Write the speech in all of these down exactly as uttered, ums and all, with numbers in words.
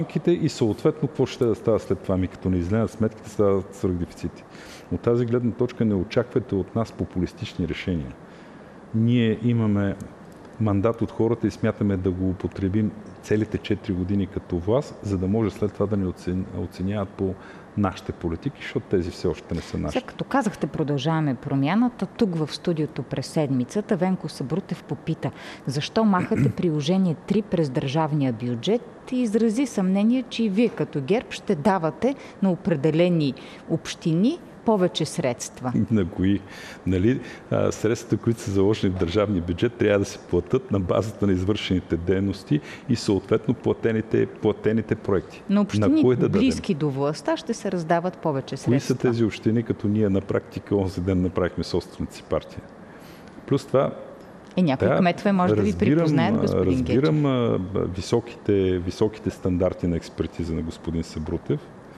и съответно какво ще да става след това? Ми като не излезнат сметките, стават свръхдефицити. От тази гледна точка не очаквайте от нас популистични решения. Ние имаме мандат от хората и смятаме да го употребим целите четири години като власт, за да може след това да ни оценяват по нашите политики, защото тези все още не са наши. След като казахте продължаваме промяната, тук в студиото през седмицата Венко Сабрутев попита защо махате приложение три през държавния бюджет и изрази съмнение, че и вие като ГЕРБ ще давате на определени общини повече средства. На кои? Нали, средствата, които са заложени в държавния бюджет, трябва да се платят на базата на извършените дейности и съответно платените, платените проекти. На общини на да близки до властта ще се раздават повече средства. Кои са тези общини, като ние на практика онзи ден направихме собствената си партия? Плюс това И някои да, кметове може разбирам, да ви припознаят, господин Гечев. Разбирам високите, високите стандарти на експертиза на господин Сабрутев,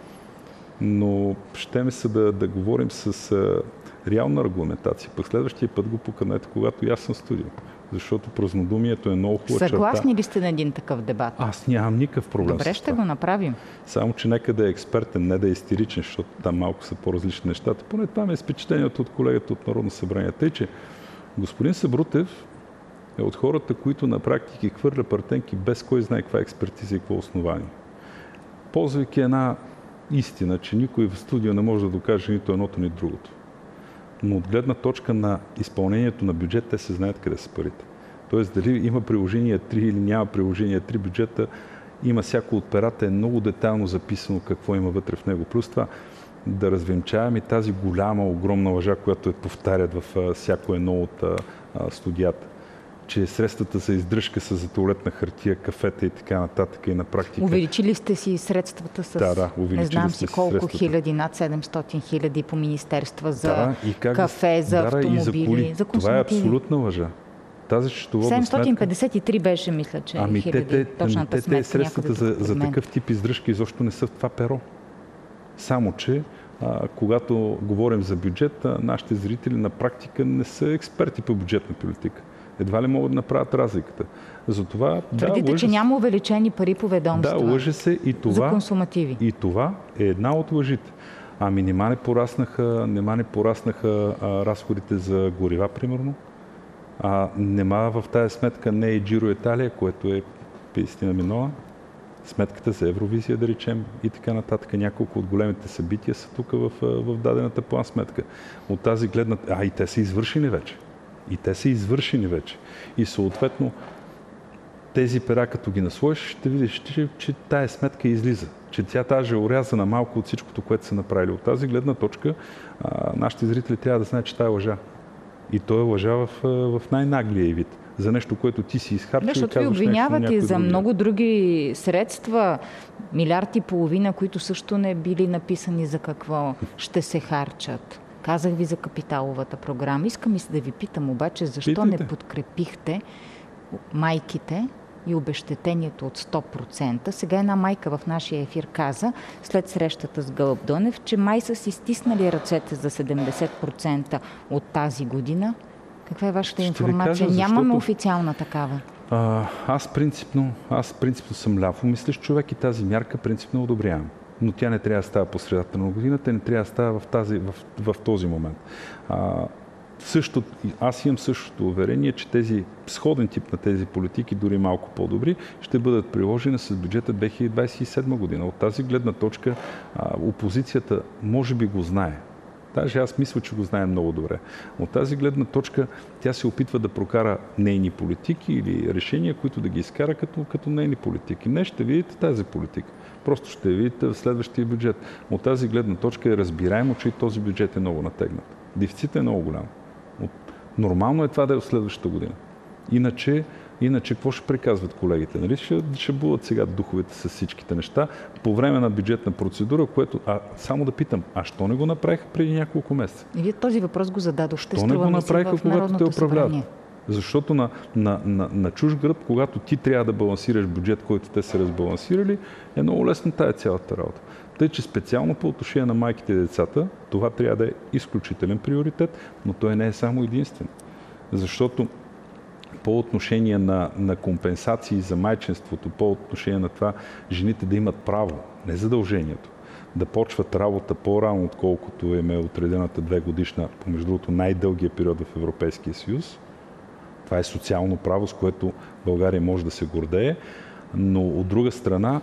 но ще ме се да, да говорим с а, реална аргументация. Пък следващия път го поканете, когато и аз съм студио. Защото празнодумието е много хубава черта. Съгласни ли сте на един такъв дебат? Аз нямам никакъв проблем. Добре, ще го направим. Само, че нека да е експертен, не да е истеричен, защото там малко са по-различни нещата. Поне това ми е впечатлението от колегата от Народно събрание. Тъй, че господин Сабрутев е от хората, които на практика хвърля партенки без кой знае каква експертиза и какво основание. Ползвайки една истина, че никой в студио не може да докаже нито едното, ни другото. Но от гледна точка на изпълнението на бюджет, те се знаят къде са парите. Тоест, дали има приложение три или няма приложение три бюджета, има всяко от перата, е много детайлно записано какво има вътре в него. Плюс това да развенчаваме тази голяма, огромна лъжа, която е повтарят в всяко едно от студията, че средствата за издръжка са за туалетна хартия, кафета и така нататък и на практика. Увеличили сте си средствата с да, да, не знам си колко средствата. хиляди, над седемстотин хиляди по министерства за да, как... кафе, за да, автомобили, за, за консумативи. Това е абсолютна лъжа. Тази счетоводна седемстотин петдесет и три беше, мисля, че ами хиляди. Те, точната те, сметка, те средствата за, за такъв тип издръжка изобщо не са в това перо. Само, че а, когато говорим за бюджет, нашите зрители на практика не са експерти по бюджетна политика. Едва ли могат да направят разликата. Затова, твърдите, да, че няма увеличени пари по ведомства. Да, лъже се и това, за консумативи. И това е една от лъжите. Ами нема не пораснаха, нема не пораснаха а, разходите за горива, примерно. А, нема в тази сметка не е Джиро Италия, което е петдесет милиона. Сметката за Евровизия, да речем, и така нататък. Няколко от големите събития са тук в, в дадената план сметка. От тази гледна... А, и те са извършени вече. И те са извършени вече. И съответно тези пера, като ги наслоиш, ще видиш, че, че тая сметка излиза. Че тя тази е орязана малко от всичкото, което са направили. От тази гледна точка а, нашите зрители трябва да знаят, че тая е лъжа. И то е лъжа в, в най-наглия вид. За нещо, което ти си изхарчил. Да, защото ви обвиняват и за много други средства, милиард и половина, които също не били написани за какво ще се харчат. Казах ви за капиталовата програма. Искам и се да ви питам обаче, защо Питайте. не подкрепихте майките и обезщетението от сто процента. Сега една майка в нашия ефир каза, след срещата с Гълъб Донев, че май са си стиснали ръцете за седемдесет процента от тази година. Каква е вашата Ще информация? кажа, защото... Нямаме официална такава. А, аз, принципно, аз принципно съм ляво мислещ човек и тази мярка принципно одобрявам. Но тя не трябва да става по средата на годината, не трябва да става в, тази, в, в този момент. А, също, аз имам същото уверение, че тези сходен тип на тези политики, дори малко по-добри, ще бъдат приложени с бюджета две хиляди двадесет и седма година. От тази гледна точка а, опозицията може би го знае. Даже аз мисля, че го знае много добре. От тази гледна точка тя се опитва да прокара нейни политики или решения, които да ги изкара като, като нейни политики. Не ще видите тази политика. Просто ще видите в следващия бюджет. От тази гледна точка е разбираемо, че и този бюджет е много натегнат. Дефицитът е много голям. От... Нормално е това да е в следващата година. Иначе, иначе какво ще приказват колегите? Нали? Ще, ще будат сега духовете с всичките неща по време на бюджетна процедура, което... А, само да питам, а що не го направиха преди няколко месеца? И вие този въпрос го зададохте, що не го направиха, когато те управляват? Събрание. Защото на, на, на, на чуж гръб, когато ти трябва да балансираш бюджет, който те са разбалансирали, е много лесно тая цялата работа. Тъй, че специално по отношение на майките и децата, това трябва да е изключителен приоритет, но той не е само единствен. Защото по отношение на, на компенсации за майчинството, по отношение на това жените да имат право, не задължението, да почват работа по-рано, отколкото им е отредената две годишна, помежду другото най-дългия период в Европейския съюз. Това е социално право, с което България може да се гордее, но от друга страна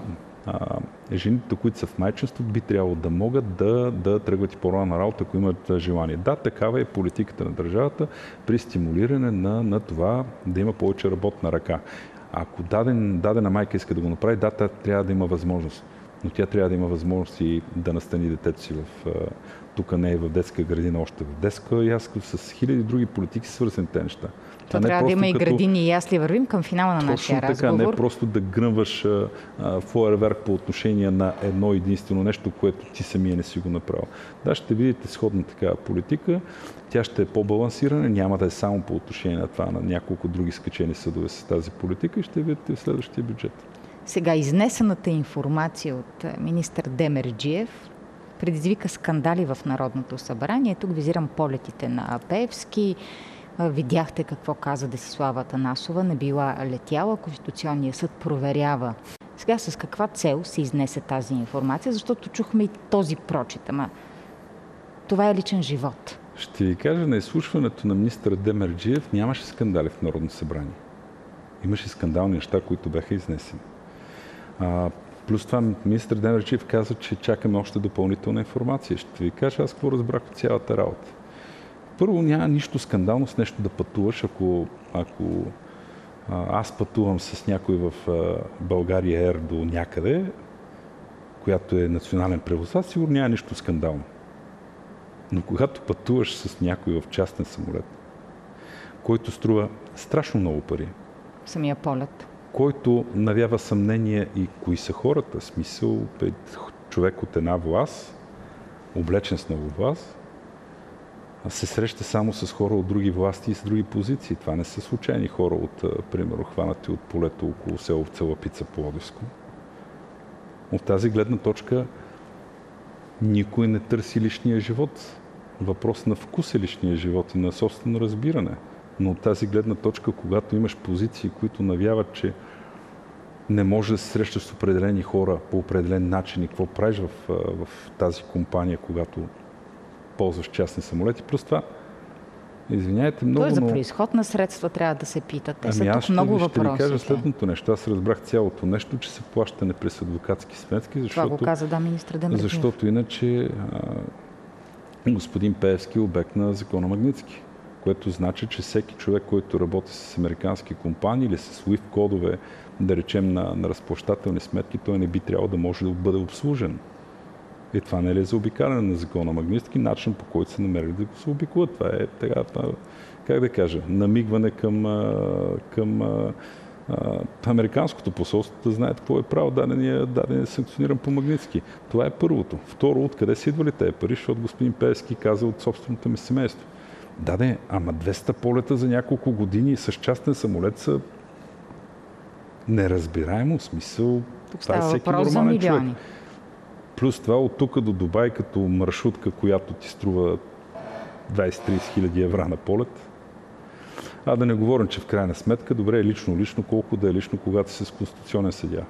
жените, които са в майчинство, би трябвало да могат да, да тръгват и по-рано на работа, ако имат желание. Да, такава е политиката на държавата при стимулиране на, на това да има повече работна ръка. Ако даден, дадена майка иска да го направи, да, тя трябва да има възможност. Но тя трябва да има възможност и да настани детето си в... Тук не е в детска градина, още в детска ясла, с хиляди други политики свързани тези неща. То трябва да има и градини и ясли. Вървим към финала на нашия разговор. Точно така, не просто да гръмваш фойерверк по отношение на едно единствено нещо, което ти самия не си го направил. Да, ще видите сходна такава политика. Тя ще е по-балансирана, няма да е само по отношение на това, на няколко други скачени съдове с тази политика и ще видите в следващия бюджет. Сега, изнесената информация от министър Демерджиев предизвика скандали в Народното събрание. Тук визирам полетите на Пеевски. Видяхте какво каза Десислава Атанасова. Не била летяла. Конституционният съд проверява. Сега с каква цел се изнесе тази информация? Защото чухме и този прочит. Ама това е личен живот. Ще ви кажа, на изслушването на министър Демерджиев нямаше скандали в Народното събрание. Имаше скандални неща, които бяха изнесени. А, плюс това министър Демерджиев каза, че чакаме още допълнителна информация. Ще ви кажа аз какво разбрах от цялата работа. Първо, няма нищо скандално с нещо да пътуваш. Ако, ако а, аз пътувам с някой в а, България Ер до някъде, която е национален превозвач, сигурно няма нищо скандално. Но когато пътуваш с някой в частен самолет, който струва страшно много пари, самия полет, който навява съмнение и кои са хората, смисъл човек от една власт, облечен с много власт, се среща само с хора от други власти и с други позиции. Това не са случайни хора от, примерно, хванати от полето около село Целапица, Пловдивско. От тази гледна точка никой не търси личния живот. Въпрос на вкус е личния живот и на собствено разбиране. Но от тази гледна точка, когато имаш позиции, които навяват, че не може да се срещаш с определени хора по определен начин и какво правиш в, в тази компания, когато ползваш частни самолети. Плюс това, извиняйте много, Той за но... произход на средства трябва да се питат. Те са ами тук много ще, въпроси. Ще ви кажа следното нещо. Аз разбрах цялото нещо, че се плащане през адвокатски сметки, защото... Това го каза, да, министър Демерджиев. Защото иначе а, господин Пеевски е обект на закона Магнитски, което значи, че всеки човек, който работи с американски компании или с уиф кодове, да речем на, на разплащателни сметки, той не би трябвало да може да бъде обслужен. И това не е заобикаляне на закона Магнитски, начин по който се намерили да го се обикуват. Това е така, как да кажа, намигване към, към а, а, американското посолство, да знаят какво е право дадения, дадения санкциониран по Магнитски. Това е първото. Второ, откъде са идвали тези пари, защото господин Пеевски каза от собственото ми семейство. Да, не, ама двеста полета за няколко години с частен самолет са неразбираемо, в смисъл. Тук става въпрос за милиони. Плюс това от тук до Дубай като маршрутка, която ти струва двайсет-трийсет хиляди евро на полет. А да не говорим, че в крайна сметка, добре е лично-лично, колко да е лично, когато си с конституционен съдия.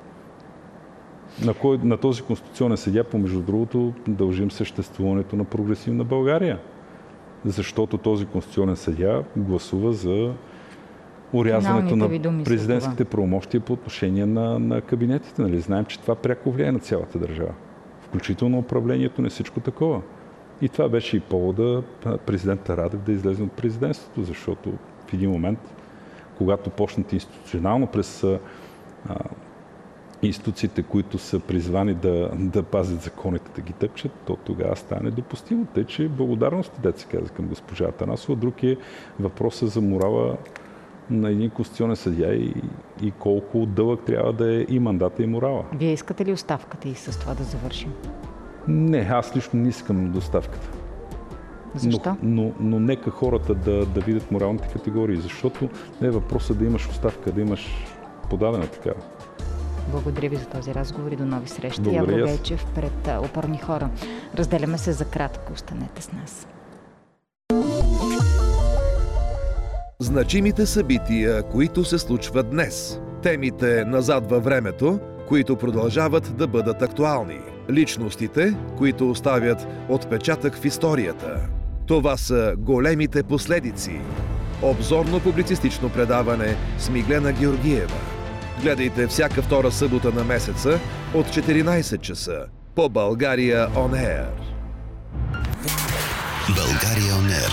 На, кой, на този конституционен съдия, помежду другото, дължим съществуването на прогресивна България. Защото този конституционен съдия гласува за урязването на президентските правомощия по отношение на, на кабинетите. Нали? Знаем, че това пряко влияе на цялата държава. Включително управлението, не всичко такова. И това беше и повода президента Радев да излезе от президентството, защото в един момент, когато почнат институционално през а, институциите, които са призвани да, да пазят законите, да ги тъпчат, то тогава стане недопустимо. Тъй, че благодарност, дет се каза към госпожа Атанасова. Друг е въпросът за морала на един конституционен съдия и, и колко дълъг трябва да е и мандата, и морала. Вие искате ли оставката и с това да завършим? Не, аз лично не искам доставката. Защо? Но, но, но нека хората да, да видят моралните категории, защото не е въпросът да имаш оставка, да имаш подадена такава. Благодаря ви за този разговор и до нови срещи. Благодаря. Явор Гечев пред Опорни хора. Разделяме се за кратко. Останете с нас. Значимите събития, които се случват днес. Темите назад във времето, които продължават да бъдат актуални. Личностите, които оставят отпечатък в историята. Това са големите последици. Обзорно-публицистично предаване с Миглена Георгиева. Гледайте всяка втора събота на месеца от четиринайсет часа по България Он Еър. България Он Еър.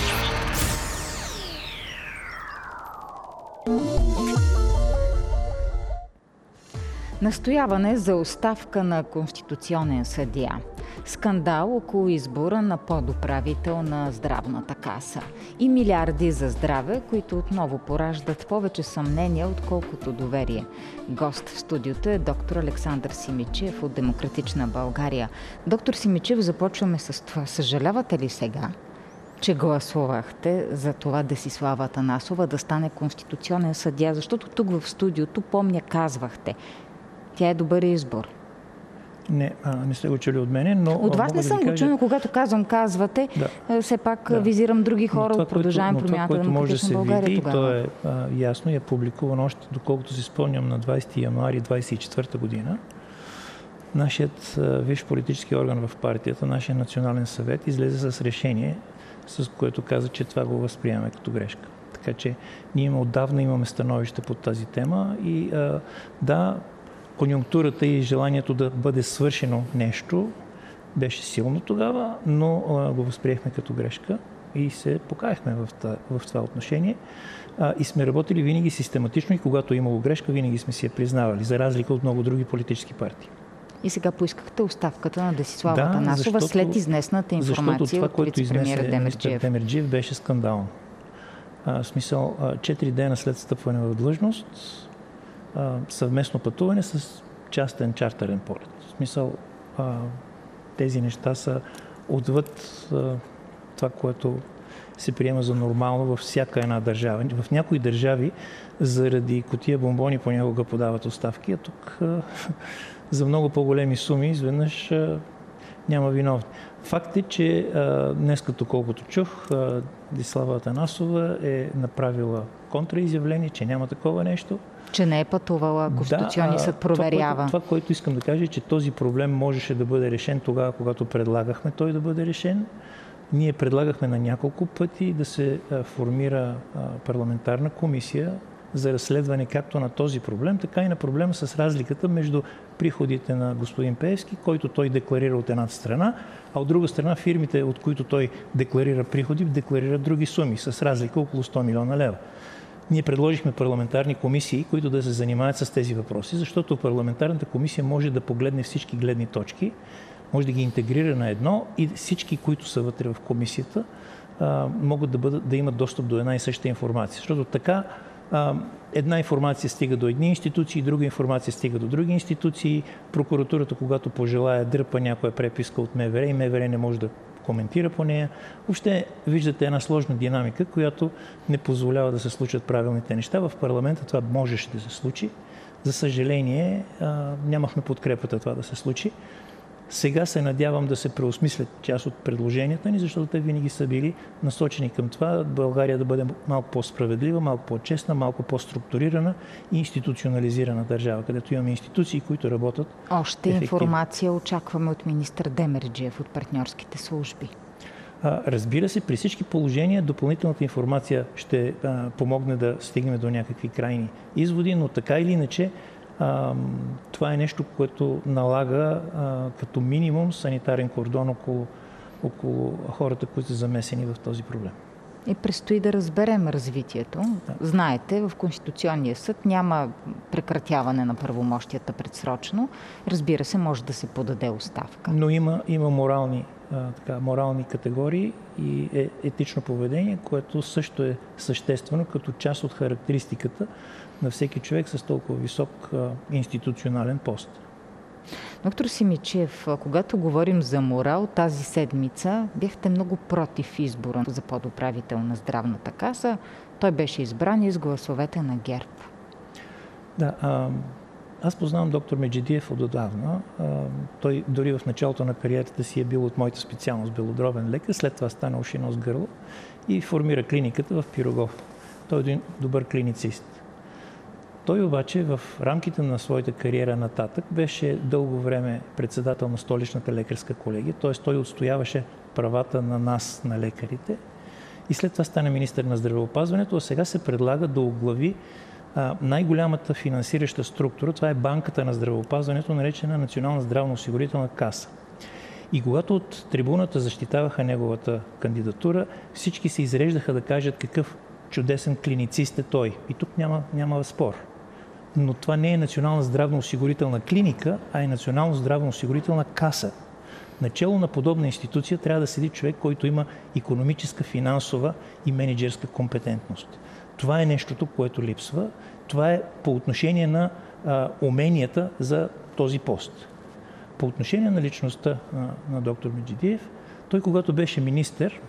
Настояване за оставка на конституционен съдия. Скандал около избора на подуправител на Здравната каса. И милиарди за здраве, които отново пораждат повече съмнения, отколкото доверие. Гост в студиото е доктор Александър Симидчиев от Демократична България. Доктор Симидчиев, започваме с това. Съжалявате ли сега, че гласувахте за това Десислава Атанасова да стане конституционен съдия? Защото тук в студиото, помня, казвахте, тя е добър избор. Не, а, не сте го чули от мене, но... От вас не да съм кажа... го чула, но когато казвам, казвате, да. все пак да. визирам други хора от Продължаваме промяната на Демократична България види, тогава. То е а, ясно и е публикувано още, доколкото си спомням, на двайсети януари двайсет и четвърта година. Нашият а, висш политически орган в партията, нашия национален съвет, излезе с решение, с което каза, че това го възприемаме като грешка. Така че ние отдавна имаме становище под тази тема и а, да, конюнктурата и желанието да бъде свършено нещо беше силно тогава, но а, го възприехме като грешка и се покаяхме в, та, в това отношение. А, и сме работили винаги систематично и когато е имало грешка, винаги сме си я признавали, за разлика от много други политически партии. И сега поискахте оставката на Десислава да, Атанасова защото, след изнесната информация това, от вицепремиера Демерджиев. Демерджиев беше скандално. А, в смисъл, четири дена след встъпване в длъжност, а, съвместно пътуване с частен чартърен полет. В смисъл, а, тези неща са отвъд а, това, което се приема за нормално във всяка една държава. В някои държави заради кутия бомбони понякога подават оставки, а тук а, за много по-големи суми изведнъж а, няма виновни. Факт е, че а, днес, като колкото чух, а, Десислава Атанасова е направила контраизявление, че няма такова нещо. Че не е пътувала, Конституционния да, съд проверява. Това, което, това, което искам да кажа, е, че този проблем можеше да бъде решен тогава, когато предлагахме той да бъде решен. Ние предлагахме на няколко пъти да се а, формира а, парламентарна комисия за разследване както на този проблем, така и на проблема с разликата между приходите на господин Пеевски, който той декларира от едната страна, а от друга страна фирмите, от които той декларира приходи, декларират други суми, с разлика около сто милиона лева. Ние предложихме парламентарни комисии, които да се занимават с тези въпроси, защото парламентарната комисия може да погледне всички гледни точки, може да ги интегрира на едно и всички, които са вътре в комисията, могат да, бъдат, да имат достъп до една и съща информация. Защото така една информация стига до едни институции, друга информация стига до други институции. Прокуратурата, когато пожелая, дърпа някоя преписка от МВР и МВР не може да коментира по нея. Въобще виждате една сложна динамика, която не позволява да се случат правилните неща. В парламента това можеше да се случи. За съжаление, нямахме подкрепата това да се случи. Сега се надявам да се преосмислят част от предложенията ни, защото те винаги са били насочени към това България да бъде малко по-справедлива, малко по-честна, малко по-структурирана и институционализирана държава, където имаме институции, които работят Още ефективно. Информация очакваме от министър Демерджиев от партньорските служби. Разбира се, при всички положения допълнителната информация ще а, помогне да стигнем до някакви крайни изводи, но така или иначе а, това е нещо, което налага а, като минимум санитарен кордон около, около хората, които са замесени в този проблем. И предстои да разберем развитието. Да. Знаете, в Конституционния съд няма прекратяване на правомощията предсрочно. Разбира се, може да се подаде оставка. Но има, има морални, а, така, морални категории и е, етично поведение, което също е съществено като част от характеристиката на всеки човек с толкова висок а, институционален пост. Доктор Симидчиев, когато говорим за морал, тази седмица бяхте много против избора за подуправител на Здравната каса. Той беше избран и с гласовете на ГЕРБ. Да, а, аз познавам доктор Меджидиев отдавна. А, той дори в началото на кариерата си е бил от моята специалност белодробен лекар, след това стана уши, нос, гърло и формира клиниката в Пирогов. Той е един добър клиницист. Той обаче в рамките на своята кариера нататък беше дълго време председател на столичната лекарска колегия, т.е. той отстояваше правата на нас, на лекарите, и след това стана министър на здравеопазването, а сега се предлага да оглави най-голямата финансираща структура. Това е банката на здравеопазването, наречена Национална здравноосигурителна каса. И когато от трибуната защитаваха неговата кандидатура, всички се изреждаха да кажат какъв чудесен клиницист е той. И тук няма, няма спор. Но това не е Национална здравноосигурителна клиника, а е Национална здравноосигурителна каса. Начело на подобна институция трябва да седи човек, който има икономическа, финансова и менеджерска компетентност. Това е нещото, което липсва. Това е по отношение на а, уменията за този пост. По отношение на личността на, на доктор Меджидиев, той когато беше министър,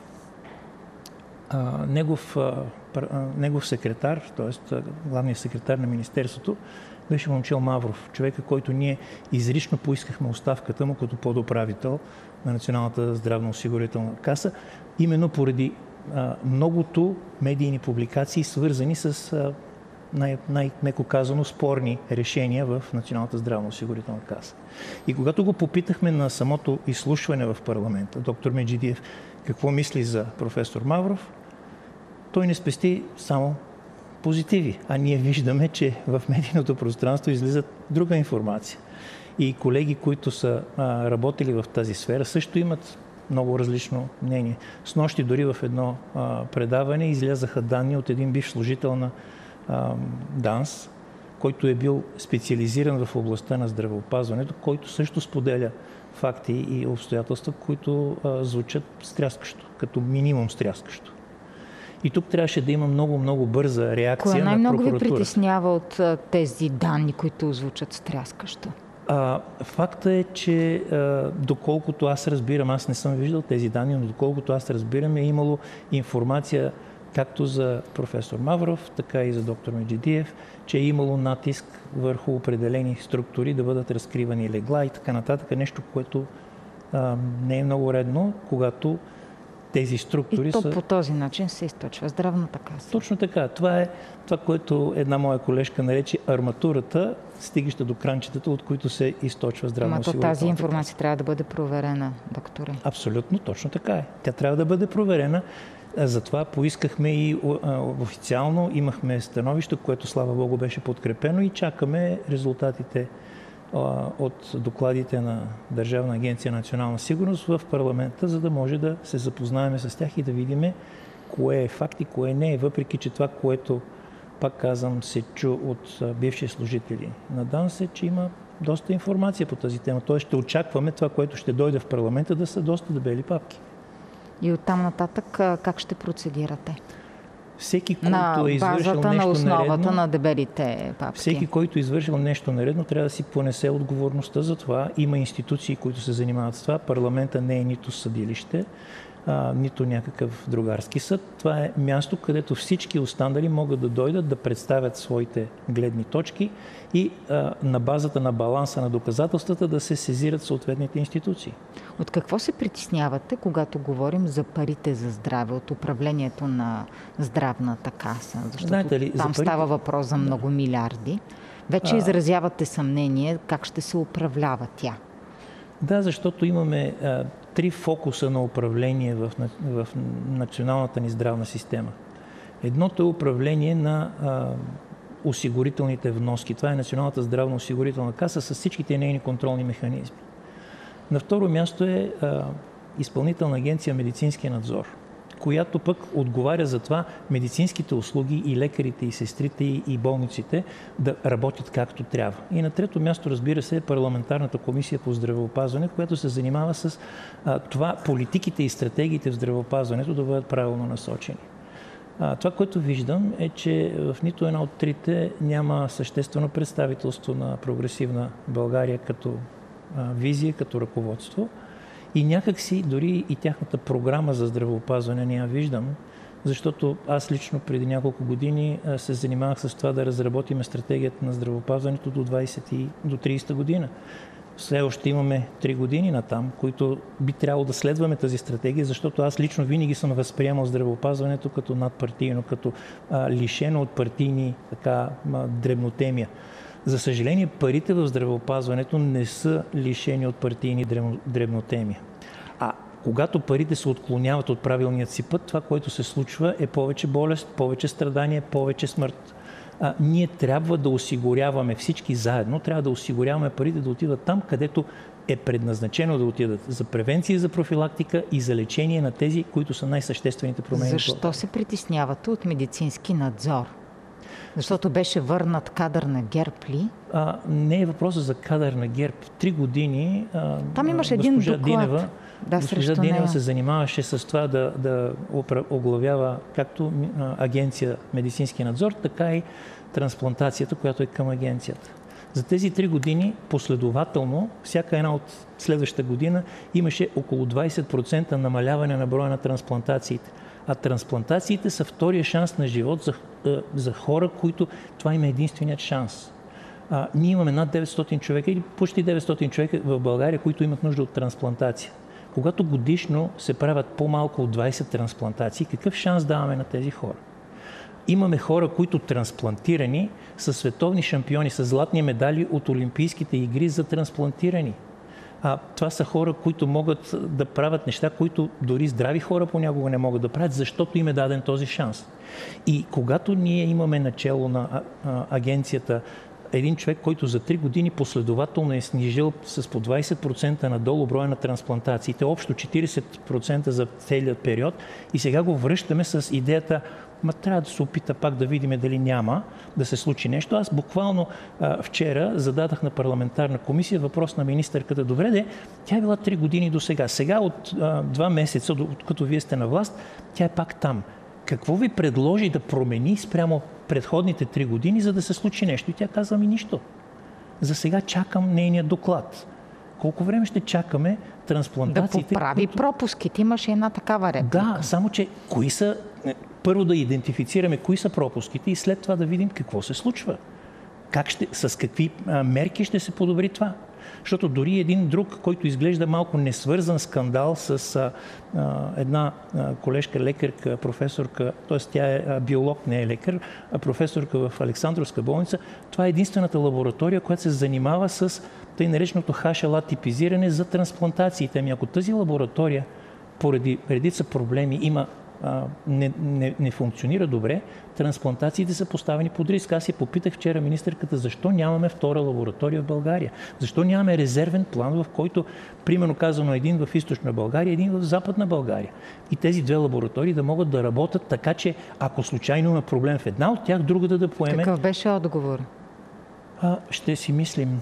а, негов, а, а, негов секретар, т.е. главният секретар на Министерството, беше Момчил Мавров, човека, който ние изрично поискахме оставката му като подуправител на Националната здравноосигурителна каса, именно поради а, многото медийни публикации, свързани с а, най- най-меко казано спорни решения в Националната здравноосигурителна каса. И когато го попитахме на самото изслушване в парламента, доктор Меджидиев, какво мисли за професор Мавров, той не спести само позитиви. А ние виждаме, че в медийното пространство излизат друга информация. И колеги, които са а, работили в тази сфера, също имат много различно мнение. Снощи дори в едно а, предаване излязаха данни от един бивш служител на а, ДАНС, който е бил специализиран в областта на здравеопазването, който също споделя факти и обстоятелства, които а, звучат стряскащо, като минимум стряскащо. И тук трябваше да има много-много бърза реакция Кое на прокуратурата. Кое най-много ви притеснява от тези данни, които звучат стряскащо? А, факта е, че а, доколкото аз разбирам, аз не съм виждал тези данни, но доколкото аз разбирам, е имало информация както за професор Мавров, така и за доктор Меджидиев, че е имало натиск върху определени структури да бъдат разкривани легла и така нататък. Нещо, което а, не е много редно, когато тези структури и то са... по този начин се източва здравната каса. Точно така. Това е това, което една моя колежка нарече арматурата, стигаща до кранчетата, от които се източва здравноосигурителната каса. Тази информация трябва да бъде проверена, докторе. Абсолютно, точно така е. Тя трябва да бъде проверена. Затова поискахме и официално, имахме становище, което слава Богу беше подкрепено и чакаме резултатите от докладите на Държавна агенция национална сигурност в парламента, за да може да се запознаем с тях и да видим кое е факт и кое не е, въпреки че това, което, пак казвам, се чу от бивши служители на ДАНС, е, че има доста информация по тази тема. Тоест ще очакваме това, което ще дойде в парламента, да са доста дебели папки. И оттам нататък как ще процедирате? Всеки, който е извършил нещо на основата нередно, на дебелите папки. Всеки, който е извършил нещо нередно, трябва да си понесе отговорността за това. Има институции, които се занимават с това. Парламента не е нито съдилище, а, нито някакъв другарски съд. Това е място, където всички останали могат да дойдат да представят своите гледни точки и а, на базата на баланса на доказателствата да се сезират съответните институции. От какво се притеснявате, когато говорим за парите за здраве, от управлението на здравната каса? Защото Знаете ли, там парите... става въпрос за много милиарди. Вече а... изразявате съмнение как ще се управлява тя. Да, защото имаме а, три фокуса на управление в, в националната ни здравна система. Едното е управление на а, осигурителните вноски. Това е Националната здравноосигурителна каса с всичките нейни контролни механизми. На второ място е а, Изпълнителна агенция медицински надзор, която пък отговаря за това медицинските услуги и лекарите, и сестрите, и болниците да работят както трябва. И на трето място, разбира се, е Парламентарната комисия по здравеопазване, която се занимава с а, това политиките и стратегиите в здравеопазването да бъдат правилно насочени. А, това, което виждам, е, че в нито една от трите няма съществено представителство на прогресивна България като а, визия, като ръководство. И някакси дори и тяхната програма за здравеопазване не я виждам, защото аз лично преди няколко години се занимавах с това да разработим стратегията на здравеопазването до, двадесета, до тридесета година. все още имаме три години натам, които би трябвало да следваме тази стратегия, защото аз лично винаги съм възприемал здравеопазването като надпартийно, като а, лишено от партийни така, а, дребнотемия. За съжаление, парите в здравеопазването не са лишени от партийни дребнотемия. А когато парите се отклоняват от правилният си път, това, което се случва, е повече болест, повече страдание, повече смърт. А, ние трябва да осигуряваме всички заедно, трябва да осигуряваме парите да отидат там, където е предназначено да отидат за превенция, за профилактика и за лечение на тези, които са най-съществените промени. Защо се притеснявате от медицински надзор? Защото беше върнат кадър на ГЕРБ ли? А, не е въпросът за кадър на ГЕРБ. Три години а, там имаше един доклад. Динева, да, госпожа Динева се занимаваше с това да, да оглавява както агенция медицински надзор, така и трансплантацията, която е към агенцията. За тези три години последователно, всяка една от следващата година имаше около двайсет процента намаляване на броя на трансплантациите. А трансплантациите са втория шанс на живот за, за хора, които това им е единственият шанс. А, ние имаме над деветстотин човека или почти деветстотин човека в България, които имат нужда от трансплантация. Когато годишно се правят по-малко от двайсет трансплантации, какъв шанс даваме на тези хора? Имаме хора, които трансплантирани са световни шампиони с златни медали от Олимпийските игри за трансплантирани. А, това са хора, които могат да правят неща, които дори здрави хора понякога не могат да правят, защото им е даден този шанс. И когато ние имаме начало на а, а, агенцията един човек, който за три години последователно е снижил с по двайсет процента надолу броя на трансплантациите, общо четирийсет процента за целият период, и сега го връщаме с идеята, ма трябва да се опита пак да видим дали няма да се случи нещо. Аз буквално а, вчера зададах на парламентарна комисия въпрос на министърката. Добре де, тя е била три години до сега. Сега от а, два месеца, като вие сте на власт, тя е пак там. Какво ви предложи да промени спрямо предходните три години, за да се случи нещо? И тя каза ми нищо. За сега чакам нейния доклад. Колко време ще чакаме трансплантациите? Да поправи които... пропуските. Имаше една такава реплика. Да, само че кои са... Първо да идентифицираме кои са пропуските и след това да видим какво се случва. Как ще... С какви а, мерки ще се подобри това? Защото дори един друг, който изглежда малко несвързан скандал с а, а, една а, колежка, лекарка, професорка, т.е. тя е а, биолог, не е лекар, а професорка в Александровска болница, това е единствената лаборатория, която се занимава с тъй нареченото Х Л А типизиране за трансплантациите. Ами ако тази лаборатория поради редица проблеми има А, не, не, не функционира добре, трансплантациите са поставени под риск. Аз я попитах вчера министърката, защо нямаме втора лаборатория в България? Защо нямаме резервен план, в който, примерно казано, един в източна България, един в западна България. И тези две лаборатории да могат да работят така, че ако случайно има проблем в една от тях, другата да поеме. Какъв беше отговор? А, ще си мислим.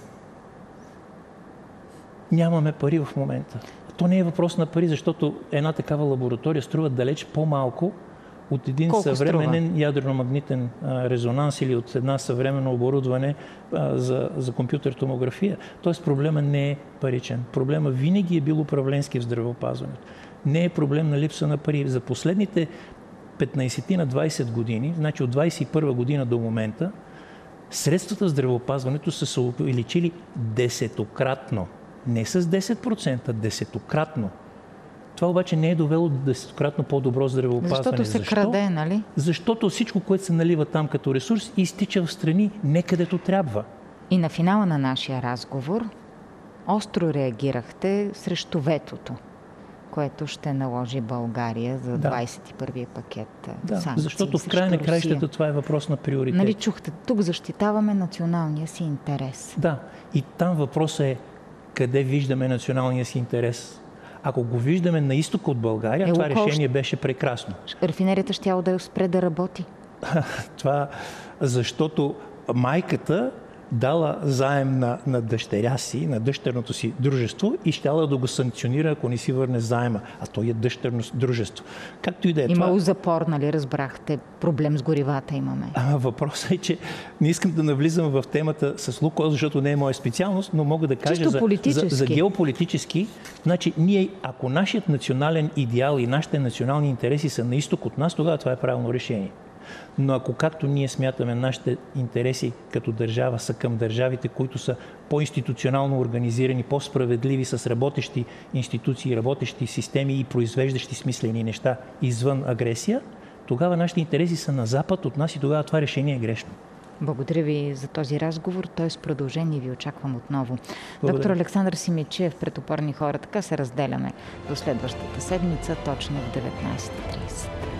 Нямаме пари в момента. То не е въпрос на пари, защото една такава лаборатория струва далеч по-малко от един Колко съвременен струва? ядрено-магнитен а, резонанс или от една съвременно оборудване а, за, за компютър томография. Тоест проблема не е паричен. Проблема винаги е бил управленски в здравеопазването. Не е проблем на липса на пари. За последните петнайсет на двайсет години, значи от двайсет и първа година до момента, средствата в здравеопазването са се увеличили десетократно. Не с десет процента, десетократно. Това обаче не е довело до десетократно по-добро здравеопазване. Защото се Защо? краде, нали? Защото всичко, което се налива там като ресурс, изтича в страни не където трябва. И на финала на нашия разговор остро реагирахте срещу ветото, което ще наложи България за Да. двайсет и първия пакет Да, санкции. защото в края на краищата това е въпрос на приоритет. Нали чухте, тук защитаваме националния си интерес. Да, и там въпросът е къде виждаме националния си интерес. Ако го виждаме на изток от България, Е, това Лукойл решение беше прекрасно. Рафинерията щяла да я спре да работи. Това, защото майката дала заем на, на дъщеря си, на дъщерното си дружество и щяла да го санкционира, ако не си върне заема. А то е дъщерно дружество. Както и да е Имало това... запор, нали, разбрахте, проблем с горивата имаме. А, въпросът е, че не искам да навлизам в темата с Лукойл, защото не е моя специалност, но мога да кажа за, за, за геополитически. Значи, ние, ако нашият национален идеал и нашите национални интереси са на изток от нас, тогава това е правилно решение. Но ако както ние смятаме, нашите интереси като държава са към държавите, които са по-институционално организирани, по-справедливи, с работещи институции, работещи системи и произвеждащи смислени неща извън агресия, тогава нашите интереси са на Запад от нас и тогава това решение е грешно. Благодаря ви за този разговор. Той с продължение ви очаквам отново. Благодаря. Доктор Александър Симидчиев, пред Опорни хора. Така се разделяме до следващата седмица, точно в деветнайсет и трийсет.